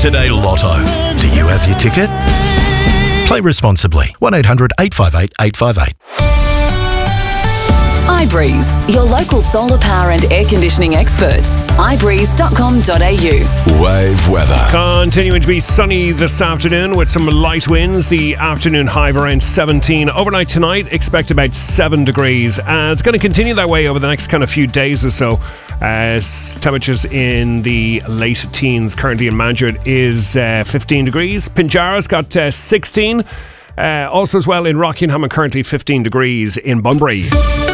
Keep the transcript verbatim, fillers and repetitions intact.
Saturday Lotto. Do you have your ticket? Play responsibly. one eight hundred eight five eight eight five eight. iBreeze, your local solar power and air conditioning experts. i breeze dot com dot a u. Wave weather. Continuing to be sunny this afternoon with some light winds. The afternoon high of around seventeen. Overnight tonight, expect about seven degrees. And it's going to continue that way over the next kind of few days or so. Uh, temperatures in the late teens. Currently in Manjard is uh, fifteen degrees. Pinjarra's got uh, sixteen. Uh, also as well in Rockingham and currently fifteen degrees in Bunbury.